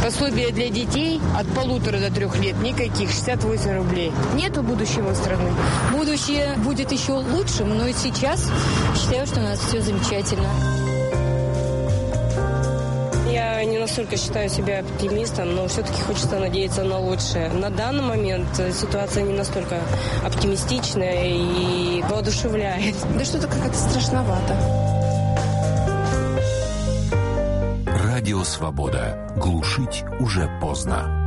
Пособие для детей от 1,5 до 3 лет никаких, 68 рублей. Нету будущего страны. Будущее будет еще лучшим, но и сейчас считаю, что у нас все замечательно. Я не настолько считаю себя оптимистом, но все-таки хочется надеяться на лучшее. На данный момент ситуация не настолько оптимистичная и воодушевляет. Да что-то как-то страшновато. Радио «Свобода». Глушить уже поздно.